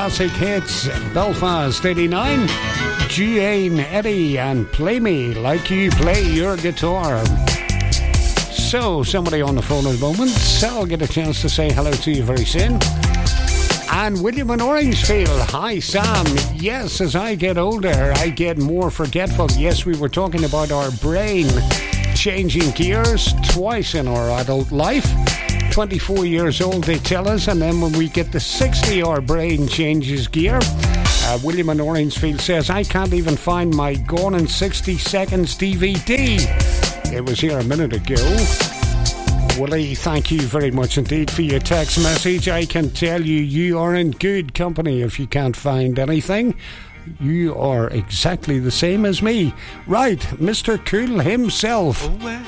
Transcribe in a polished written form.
classic hits. Belfast 89, Jane Eddy and Play Me Like You Play Your Guitar. So, somebody on the phone at the moment, so I'll get a chance to say hello to you very soon. And William in Orangefield, hi Sam. Yes, as I get older, I get more forgetful. Yes, we were talking about our brain changing gears twice in our adult life. 24 years old, they tell us, and then when we get to 60, our brain changes gear. William in Orangefield says, I can't even find my Gone in 60 Seconds DVD. It was here a minute ago. Willie, thank you very much indeed for your text message. I can tell you, you are in good company if you can't find anything. You are exactly the same as me. Right, Mr. Cool himself.